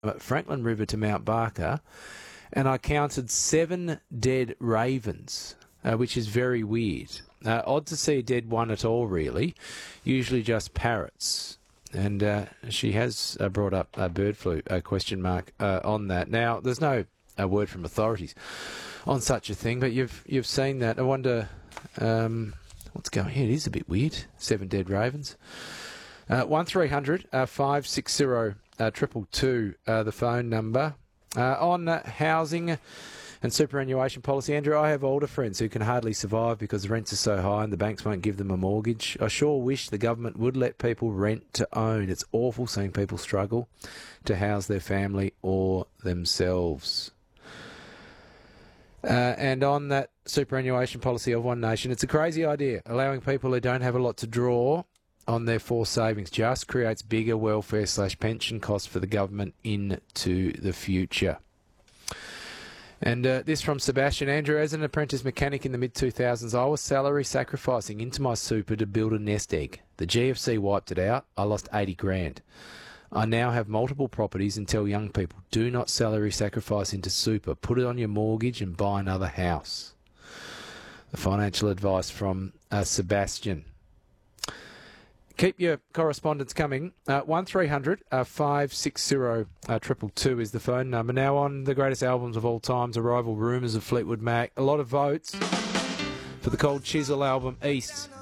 Franklin River to Mount Barker, and I counted 7 dead ravens, which is very weird. Odd to see a dead one at all, really. Usually just parrots. And she has brought up bird flu, question mark, on that. Now, there's no word from authorities on such a thing, but you've seen that. I wonder what's going on. Yeah, it is a bit weird. 7 dead ravens. 1300 560 222, the phone number. On housing and superannuation policy, Andrew, I have older friends who can hardly survive because the rents are so high and the banks won't give them a mortgage. I sure wish the government would let people rent to own. It's awful seeing people struggle to house their family or themselves. And on that superannuation policy of One Nation, it's a crazy idea. Allowing people who don't have a lot to draw on their forced savings just creates bigger welfare/pension costs for the government into the future. And this from Sebastian. Andrew, as an apprentice mechanic in the mid-2000s, I was salary sacrificing into my super to build a nest egg. The GFC wiped it out. I lost 80 grand. I now have multiple properties and tell young people, do not salary sacrifice into super. Put it on your mortgage and buy another house. The financial advice from Sebastian. Keep your correspondence coming. 1300 560 222 is the phone number. Now on the greatest albums of all times, Arrival Rumours of Fleetwood Mac. A lot of votes for the Cold Chisel album, East.